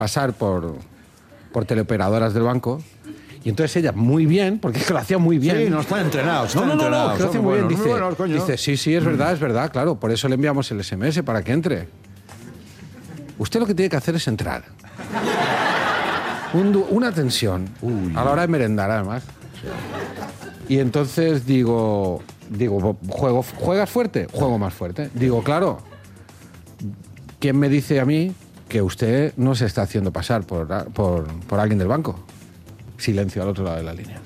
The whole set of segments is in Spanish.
pasar por teleoperadoras del banco. Y entonces ella, muy bien, porque es que lo hacía muy bien. Sí, no están entrenados. No, que lo hace muy bien. Dice, buenos, coño. dice, sí, es verdad, claro. Por eso le enviamos el SMS para que entre. Usted lo que tiene que hacer es entrar. Una tensión. A la hora de merendar, además. Y entonces digo, ¿juegas fuerte? Juego más fuerte. Digo, claro, ¿quién me dice a mí que usted no se está haciendo pasar por alguien del banco? Silencio al otro lado de la línea.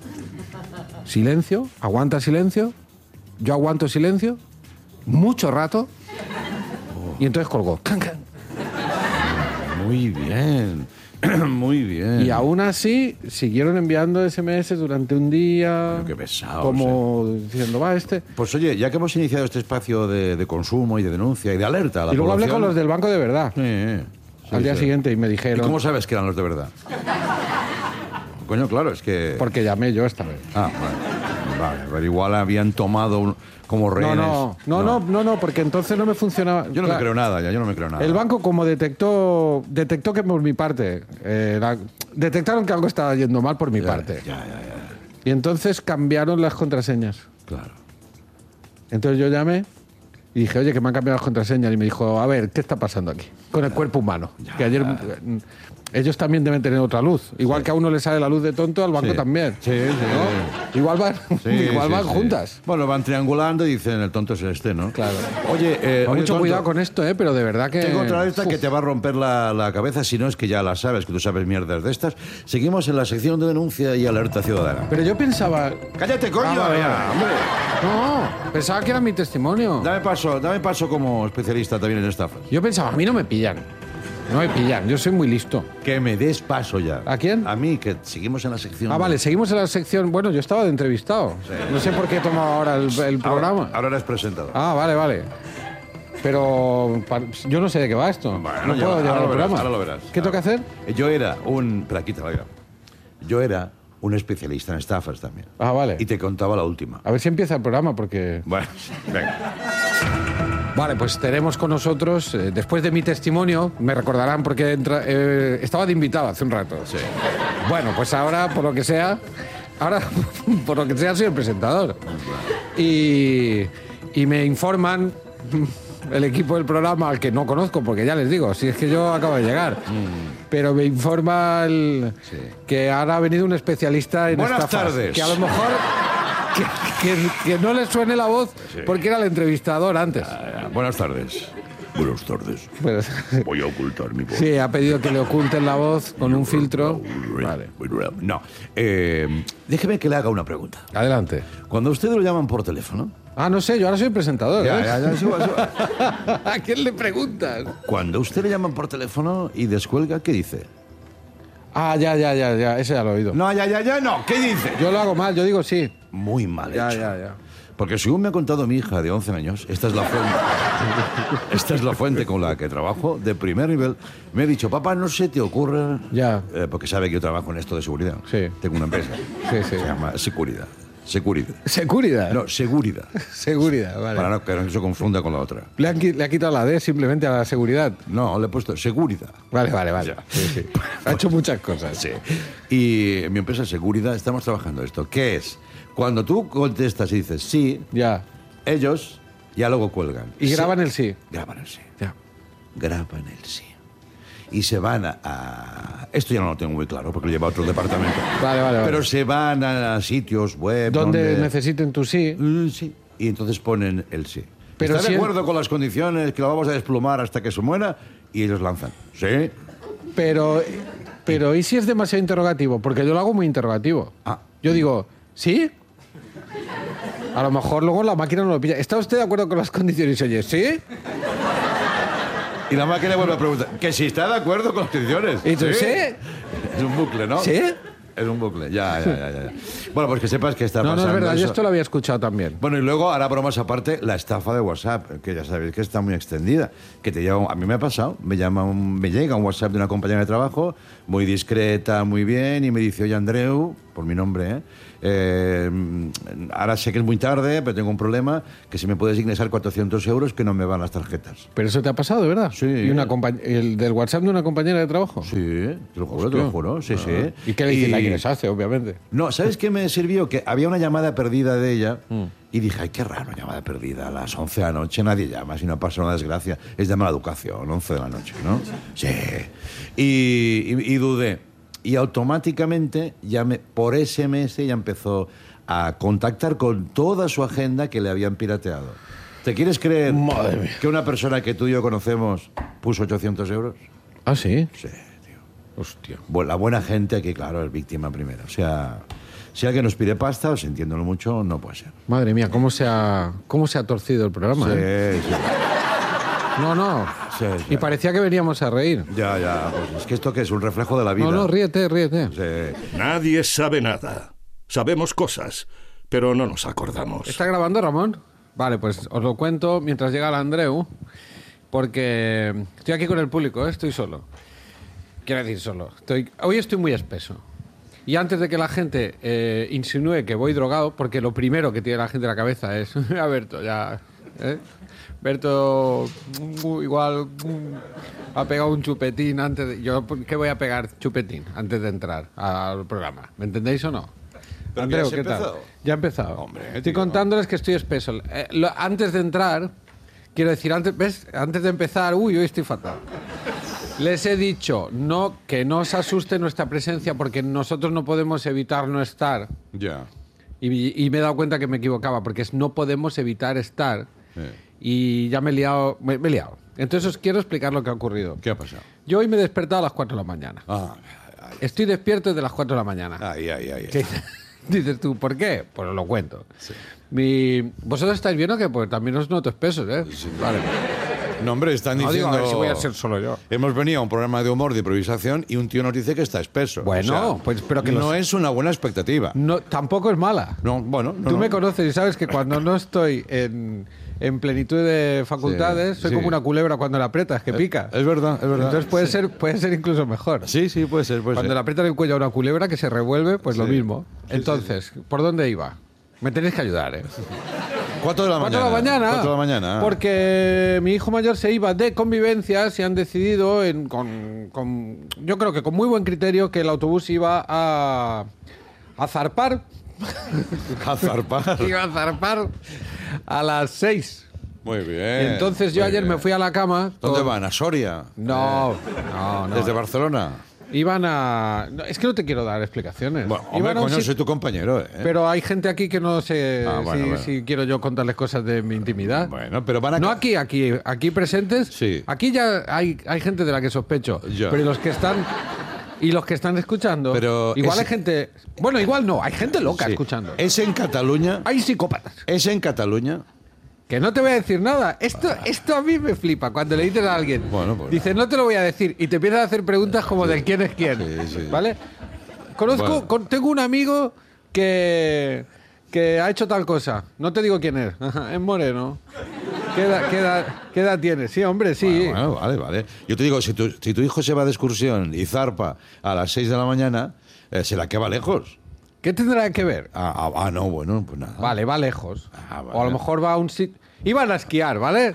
Silencio, aguanta silencio. Yo aguanto silencio. Mucho rato. Y entonces colgó. ¡Can, can! Muy bien. Muy bien. Y aún así siguieron enviando SMS durante un día. Pero qué pesados, como diciendo, va este. Pues oye, ya que hemos iniciado este espacio de consumo y de denuncia y de alerta a la Y luego población... hablé con los del banco de verdad. Al día siguiente y me dijeron... ¿Y cómo sabes que eran los de verdad? Coño, claro, es que... Porque llamé yo esta vez. Ah, vale, pero igual habían tomado como rehenes. No, porque entonces no me funcionaba. Yo no me creo nada, yo no me creo nada. El banco, como detectó que por mi parte, detectaron que algo estaba yendo mal por mi parte. Ya. Y entonces cambiaron las contraseñas. Claro. Entonces yo llamé y dije, oye, que me han cambiado las contraseñas. Y me dijo, a ver, ¿qué está pasando aquí? Con el cuerpo humano. Que ayer... Ellos también deben tener otra luz. Igual que a uno le sale la luz de tonto, al banco también. Sí. ¿No? Igual van juntas. Bueno, van triangulando y dicen, el tonto es este, ¿no? Claro. Oye, mucho tonto, cuidado con esto, pero de verdad que... Tengo otra esta que te va a romper la cabeza, si no es que ya la sabes, que tú sabes mierdas de estas. Seguimos en la sección de denuncia y alerta ciudadana. Pero yo pensaba... ¡Cállate, coño! Vale. Hombre. No, pensaba que era mi testimonio. Dame paso como especialista también en estafas. Yo pensaba, a mí no me pillan. No me pillan, yo soy muy listo. Que me des paso ya. ¿A quién? A mí, que seguimos en la sección... Vale, seguimos en la sección... Bueno, yo estaba de entrevistado. Sí. No sé por qué he tomado ahora el programa. Ahora eres presentador. Vale. Pero yo no sé de qué va esto. Bueno, no puedo llevar el programa. Ahora lo verás. ¿Qué tengo que hacer? Yo era un especialista en estafas también. Vale. Y te contaba la última. A ver si empieza el programa, porque... Bueno, venga. Vale, pues tenemos con nosotros, después de mi testimonio, me recordarán porque estaba de invitado hace un rato. Sí. Bueno, pues ahora, por lo que sea, soy el presentador. Y me informan el equipo del programa, al que no conozco, porque ya les digo, si es que yo acabo de llegar. Pero me informa que ahora ha venido un especialista en Buenas estafas. tardes. Que a lo mejor... Que no le suene la voz porque era el entrevistador antes. Buenas tardes. Buenas tardes. Pues, Voy a ocultar mi voz. sí, ha pedido que le oculten la voz con un filtro. Vale. No. Déjeme que le haga una pregunta. Adelante. Cuando a usted lo llaman por teléfono... No sé, yo ahora soy el presentador. Ya, suba. ¿A quién le preguntas? Cuando a usted le llaman por teléfono y descuelga, ¿qué dice? Ya, ese ya lo he oído. No, no. ¿Qué dice? Yo lo hago mal, yo digo sí. Muy mal hecho. Ya. Porque según me ha contado mi hija de 11 años, esta es la fuente con la que trabajo, de primer nivel, me ha dicho, papá, no se te ocurra... Ya. Porque sabe que yo trabajo en esto de seguridad. Sí. Tengo una empresa. Sí. Se llama Seguridad. ¿Seguridad? No, Seguridad. Seguridad, vale. Para que no se confunda con la otra. Le ha quitado la D simplemente a la seguridad. No, le he puesto Seguridad. Vale. Ya. Sí. Ha hecho muchas cosas. Sí. Y en mi empresa Seguridad estamos trabajando esto. ¿Qué es? Cuando tú contestas y dices sí, Ya. ellos ya luego cuelgan. Y graban el sí. Graban el sí. Ya. Graban el sí. Y se van a... Esto ya no lo tengo muy claro porque lo lleva a otro departamento. Vale. Pero se van a sitios web Donde necesiten tu sí. Sí. Y entonces ponen el sí. Pero ¿Está si de acuerdo con las condiciones que lo vamos a desplumar hasta que se muera? Y ellos lanzan. ¿Sí? Pero ¿y si es demasiado interrogativo? Porque yo lo hago muy interrogativo. Yo digo, ¿sí? A lo mejor luego la máquina no lo pilla. ¿Está usted de acuerdo con las condiciones? Oye, ¿sí? Y la máquina vuelve a preguntar, que si está de acuerdo con las condiciones. ¿Y tú sí? Es un bucle, ¿no? ¿Sí? Es un bucle, ya. Bueno, pues que sepas que está pasando No, es verdad, yo eso. esto lo había escuchado también. Bueno, y luego, ahora bromas aparte, la estafa de WhatsApp, que ya sabéis que está muy extendida. Que te llega, a mí me ha pasado, me llega un WhatsApp de una compañera de trabajo, muy discreta, muy bien, y me dice, oye, Andreu, por mi nombre, ahora sé que es muy tarde, pero tengo un problema, que si me puedes ingresar 400 euros, que no me van las tarjetas. ¿Pero eso te ha pasado, de verdad? Sí. ¿Y el del WhatsApp de una compañera de trabajo? Sí, te lo juro, sí. ¿Y qué le dice? La ingresaste, obviamente. No, ¿sabes qué me sirvió? Que había una llamada perdida de ella y dije, ay, qué raro, llamada perdida. A las 11 de la noche nadie llama, si no pasa una desgracia. Es de mala educación, 11 de la noche, ¿no? Sí. Y dudé. Y automáticamente, por SMS, ya empezó a contactar con toda su agenda que le habían pirateado. ¿Te quieres creer Madre mía. que una persona que tú y yo conocemos puso 800 euros? ¿Ah, sí? Sí, tío. Hostia. La buena gente aquí, claro, es víctima primero. O sea, si alguien nos pide pasta, o sintiéndolo mucho, no puede ser. Madre mía, ¿cómo se ha torcido el programa? Sí. No. Sí. Y parecía que veníamos a reír. Ya. Pues es que esto que es un reflejo de la vida. No, ríete. Sí. Nadie sabe nada. Sabemos cosas, pero no nos acordamos. ¿Está grabando, Ramón? Vale, pues os lo cuento mientras llega el Andreu, porque estoy aquí con el público, estoy solo. Quiero decir solo. Hoy estoy muy espeso. Y antes de que la gente insinúe que voy drogado, porque lo primero que tiene la gente en la cabeza es, a Berto, ya... Berto igual ha pegado un chupetín antes de... ¿Yo qué voy a pegar chupetín antes de entrar al programa? ¿Me entendéis o no? ¿Pero Andreu, que ya has ¿qué tal? empezado? Ya he empezado. Hombre, estoy tío. contándoles que estoy espeso. Antes de entrar, quiero decir, antes de empezar, hoy estoy fatal. Les he dicho que no os asuste nuestra presencia porque nosotros no podemos evitar no estar. Ya. Y me he dado cuenta que me equivocaba porque no podemos evitar estar. Y ya me he liado. Entonces os quiero explicar lo que ha ocurrido. ¿Qué ha pasado? Yo hoy me he despertado a las 4 de la mañana. Estoy despierto desde las 4 de la mañana. Ay. ¿Qué dices tú? ¿Por qué? Pues os lo cuento. Sí. Vosotros estáis viendo que pues, también os noto espesos, ¿eh? Sí. Vale. No, hombre, están No digo, diciendo... a ver si voy a ser solo yo. Hemos venido a un programa de humor, de improvisación, y un tío nos dice que está espeso. Bueno, pues, pero que no es una buena expectativa. No, tampoco es mala. No, bueno... Tú me conoces y sabes que cuando no estoy en plenitud de facultades, Sí, soy sí. como una culebra cuando la aprietas, que pica. Es verdad. Entonces puede ser incluso mejor. Sí, puede ser. Cuando le aprietas el cuello a una culebra que se revuelve, pues lo Sí. mismo. Entonces, ¿por dónde iba? Me tenéis que ayudar, ¿eh? 4 de la 4 de la mañana. 4 de la mañana. Porque mi hijo mayor se iba de convivencias y han decidido, yo creo que con muy buen criterio, que el autobús iba a zarpar. A zarpar. Iba a zarpar a las 6. Muy bien. Y entonces yo muy ayer bien. me fui a la cama. ¿Dónde van? ¿A Soria? No. ¿Desde Barcelona? Iban a... No, es que no te quiero dar explicaciones. Bueno, hombre, Iban a un coño, sit- soy tu compañero, ¿eh? Pero hay gente aquí que no sé Bueno. si quiero yo contarles cosas de mi intimidad. Bueno, pero van a... No aquí presentes. Sí. Aquí ya hay gente de la que sospecho. Ya. Pero los que están escuchando. Pero igual es- hay gente. Bueno, igual no, hay gente loca Sí. escuchando. ¿Es en Cataluña? Hay psicópatas. ¿Es en Cataluña? Que no te voy a decir nada. Esto a mí me flipa. Cuando le dices a alguien, Bueno, pues dices, no te lo voy a decir. Y te empiezas a hacer preguntas como del quién es quién. Sí. ¿Vale? Bueno. Tengo un amigo que ha hecho tal cosa. No te digo quién es. Ajá, es moreno. ¿Qué edad tiene? Sí, hombre, sí. Bueno, vale. Yo te digo, si tu hijo se va de excursión y zarpa a las 6 de la mañana, se la queda lejos. ¿Qué tendrá que ver? No, bueno, pues nada. Vale, va lejos. Vale. O a lo mejor va a un sitio... Iban a esquiar, ¿vale?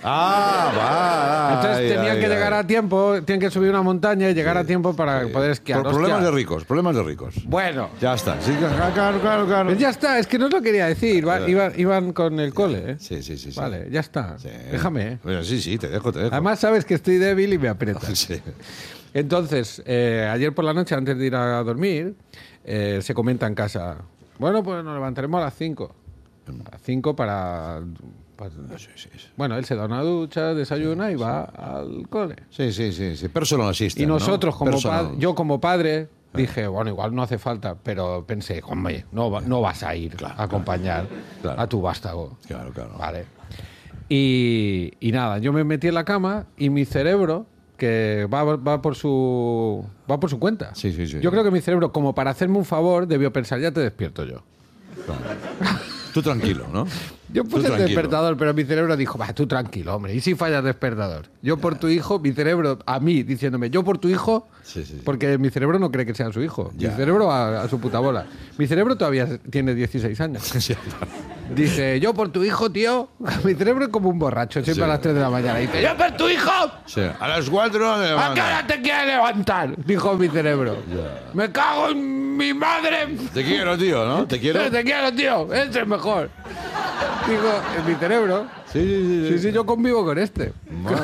Va. Entonces tenían que llegar a tiempo, tienen que subir una montaña y llegar a tiempo para poder esquiar. Problemas Hostia. de ricos. Bueno, Ya está. Sí, claro. pues ya está, es que no os lo quería decir. Iban con el cole, ¿eh? Sí. Vale, ya está. Sí. Déjame, ¿eh? Bueno, sí, te dejo. Además sabes que estoy débil y me aprietas. Sí. Entonces, ayer por la noche, antes de ir a dormir, se comenta en casa, bueno, pues nos levantaremos a las 5. A las 5 para... Sí. Bueno, él se da una ducha, desayuna y va al cole. Sí. Personal assistant, Y nosotros, ¿no? Personal. yo como padre, dije, bueno, igual no hace falta, pero pensé, hombre, no vas a ir a acompañar claro. a tu vástago. Claro. Vale. Y nada, yo me metí en la cama y mi cerebro, que va por su cuenta. Sí. Yo creo que mi cerebro, como para hacerme un favor, debió pensar, ya te despierto yo. Tú tranquilo, ¿no? Yo Tú puse el tranquilo. despertador, pero mi cerebro dijo, va, tú tranquilo, hombre. ¿Y si falla el despertador? Yo por tu hijo, mi cerebro, a mí, diciéndome, yo por tu hijo, Sí. porque mi cerebro no cree que sea su hijo. Ya. Mi cerebro a su puta bola. Mi cerebro todavía tiene 16 años. Sí. Dice, yo por tu hijo, tío. Mi cerebro es como un borracho, siempre Sí. a las 3 de la mañana. Dice, yo por tu hijo. Sí. A las 4 de la ¿A qué hora te quieres levantar? Dijo mi cerebro. Ya. Me cago en mi madre. Te quiero, tío, ¿no? Te quiero. Te quiero, tío. Ese es mejor. Digo, en mi cerebro. Sí. Sí, yo convivo con este.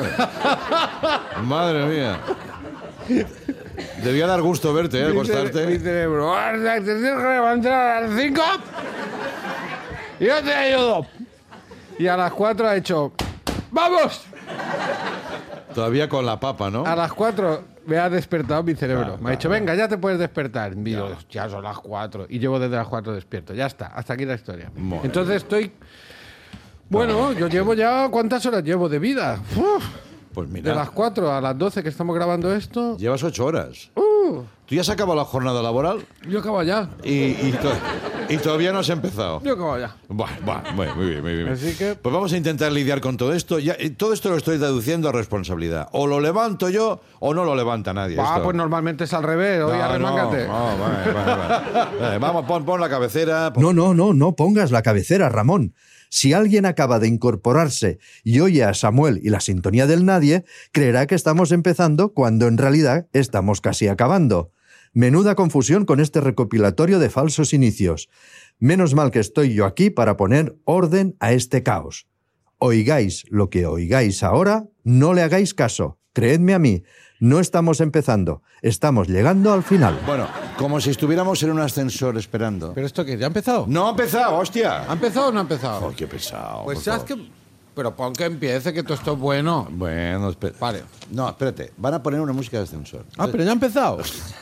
Madre mía. Debía dar gusto verte, Mi acostarte. cerebro. Te tienes que levantar a las 5. Y yo te ayudo. Y a las 4 ha hecho. ¡Vamos! Todavía con la papa, ¿no? A las 4 me ha despertado mi cerebro. Me ha dicho, venga, ya te puedes despertar. Y yo, ya son las 4. Y llevo desde las 4 despierto. Ya está, hasta aquí la historia. Muy Entonces estoy... Bueno, yo llevo ya... ¿Cuántas horas llevo de vida? Uf, Pues de mira, las 4 a las 12 que estamos grabando esto... llevas 8 horas. ¿Tú ya has acabado la jornada laboral? Yo acabo ya. Y todavía no has empezado. Yo acabo ya. Muy bien. Así que- Pues vamos a intentar lidiar con todo esto. Todo esto lo estoy traduciendo a responsabilidad. O lo levanto yo o no lo levanta nadie. Ah, esto. pues normalmente es al revés. Oye, arremángate. Vale. Vamos, pon la cabecera. No pongas la cabecera, Ramón. Si alguien acaba de incorporarse y oye a Samuel y la sintonía del nadie, creerá que estamos empezando cuando en realidad estamos casi acabando. Menuda confusión con este recopilatorio de falsos inicios. Menos mal que estoy yo aquí para poner orden a este caos. Oigáis lo que oigáis ahora, no le hagáis caso. Creedme a mí, no estamos empezando, estamos llegando al final. Bueno, como si estuviéramos en un ascensor esperando. ¿Pero esto qué? ¿Ya ha empezado? No ha empezado, hostia. ¿Ha empezado o no ha empezado? Oh, qué pesado. Pues por sabes favor. que... Pero pon que empiece, que todo esto es bueno. Bueno, espera. Vale. No, espérate. Van a poner una música de ascensor. Ah, pero ya ha empezado.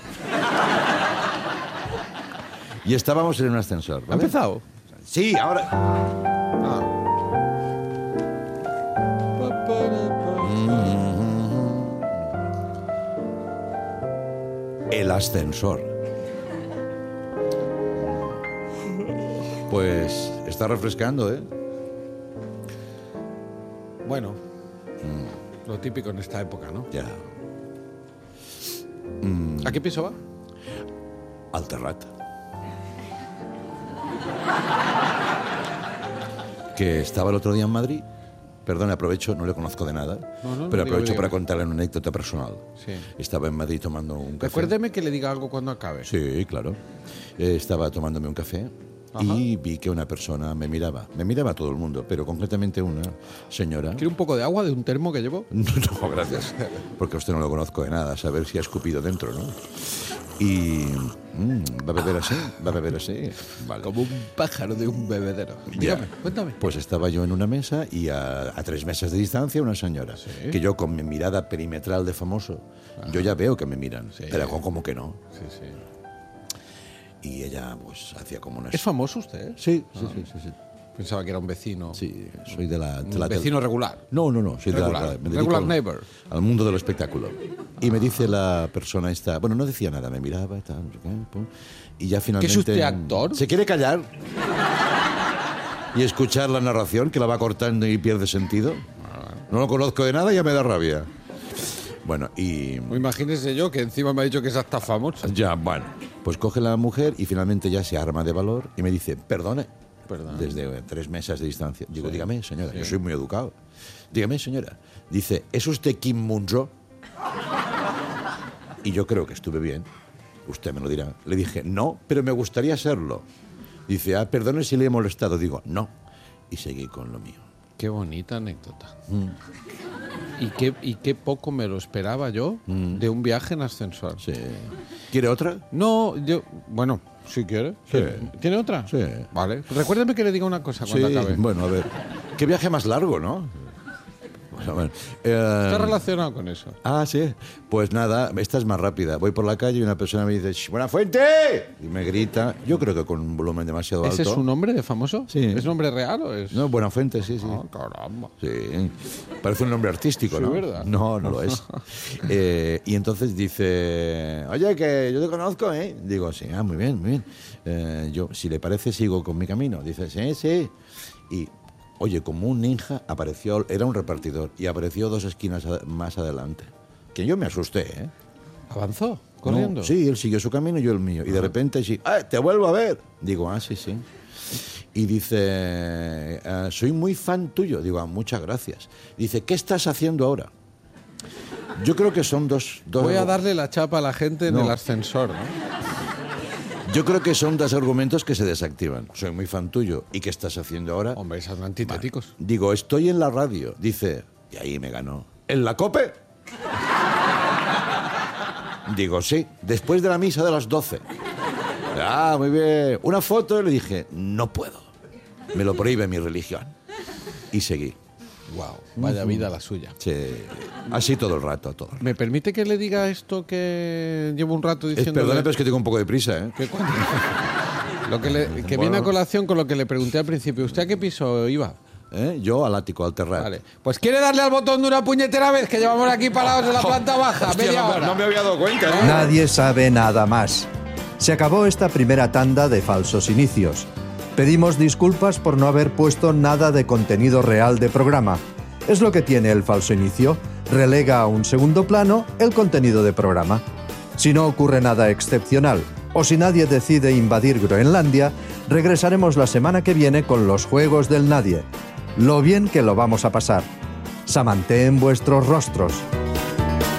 Y estábamos en un ascensor. ¿Ha ¿vale? empezado? Sí, ahora. El ascensor. Pues está refrescando, ¿eh? Bueno. Lo típico en esta época, ¿no? Ya. ¿A qué piso va? Al terrat. Que estaba el otro día en Madrid. Perdón, aprovecho, no le conozco de nada, No, pero dígame, aprovecho dígame. para contarle una anécdota personal. Sí. Estaba en Madrid tomando un café. Recuérdeme que le diga algo cuando acabe. Sí, claro. Estaba tomándome un café y vi que una persona me miraba. Me miraba todo el mundo, pero concretamente una señora. ¿Quiere un poco de agua de un termo que llevo? No, gracias. Porque a usted no lo conozco de nada, a saber si ha escupido dentro, ¿no? Y... ¿va a beber así? ¿Va a beber así? Vale. Como un pájaro de un bebedero. Dígame, Ya. cuéntame. Pues estaba yo en una mesa y a 3 mesas de distancia una señora. Que yo con mi mirada perimetral de famoso, yo ya veo que me miran, pero hago como que no. Sí. Y ella pues hacía como una... ¿Es famoso usted? Sí. Pensaba que era un vecino. Sí, soy de la... Un vecino regular. No, soy Regular. de la... me dedico Regular al- neighbor. Al mundo del espectáculo. Y me dice la persona esta... Bueno, no decía nada, me miraba y tal, no sé qué, pum. Y ya finalmente... ¿Que es usted actor? ¿Se quiere callar? Y escuchar la narración, que la va cortando y pierde sentido. No lo conozco de nada y ya me da rabia. Bueno, y... Imagínese yo que encima me ha dicho que es hasta famoso. Ya, bueno. Pues coge la mujer y finalmente ya se arma de valor y me dice, perdone. Perdón. Desde 3 mesas de distancia. Digo, dígame, señora, yo soy muy educado. Dígame, señora. Dice, ¿es usted Kim Munro? Y yo creo que estuve bien. Usted me lo dirá. Le dije, no, pero me gustaría serlo. Dice, perdone si le he molestado. Digo, no. Y seguí con lo mío. Qué bonita anécdota. Y qué poco me lo esperaba yo de un viaje en ascensor. Sí. ¿Quiere otra? No, yo... Bueno, si quiere. Sí. ¿Tiene otra? Sí. Vale. Recuérdeme que le diga una cosa cuando Sí, acabe. bueno, a ver. Qué viaje más largo, ¿no? Bueno, Está relacionado con eso. sí. Pues nada, esta es más rápida. Voy por la calle y una persona me dice "Shh, ¡Buenafuente!" Y me grita, yo creo que con un volumen demasiado alto. ¿Ese es su nombre de famoso? Sí. ¿Es nombre real o es...? No, Buenafuente, sí, sí. Ah, caramba. Sí, parece un nombre artístico, Sí, ¿no? ¿verdad? No, no lo es. Y entonces dice, oye, que yo te conozco, ¿eh? Digo, sí, muy bien, muy bien. Yo, si le parece, sigo con mi camino. Dice, sí, sí. Y, oye, como un ninja, apareció, era un repartidor, y apareció 2 esquinas más adelante. Que yo me asusté, ¿eh? ¿Avanzó? ¿Corriendo? No, sí, él siguió su camino y yo el mío. Y de repente, sí, te vuelvo a ver. Digo, sí, sí. Y dice, soy muy fan tuyo. Digo, muchas gracias. Dice, ¿qué estás haciendo ahora? Yo creo que son dos... Voy a darle la chapa a la gente en No. el ascensor, ¿no? Yo creo que son 2 argumentos que se desactivan. Soy muy fan tuyo. ¿Y qué estás haciendo ahora? Hombre, esos antitéticos. Digo, estoy en la radio. Dice, y ahí me ganó. ¿En la COPE? Digo, sí, después de la misa de las 12. Muy bien. Una foto y le dije, no puedo. Me lo prohíbe mi religión. Y seguí. Wow, vaya vida la suya. Sí, así todo el rato, todo. ¿Me permite que le diga esto que llevo un rato diciendo? Perdone, pero es que tengo un poco de prisa, ¿eh? Que viene a colación con lo que le pregunté al principio. ¿Usted a qué piso iba? Yo al ático, al terrat. Vale. Pues quiere darle al botón de una puñetera vez, que llevamos aquí parados en la planta baja, Hostia, media no, hora. no me había dado cuenta, ¿eh? Nadie sabe nada más. Se acabó esta primera tanda de falsos inicios. Pedimos disculpas por no haber puesto nada de contenido real de programa. Es lo que tiene el falso inicio, relega a un segundo plano el contenido de programa. Si no ocurre nada excepcional o si nadie decide invadir Groenlandia, regresaremos la semana que viene con los Juegos del Nadie. Lo bien que lo vamos a pasar. Samanté en vuestros rostros.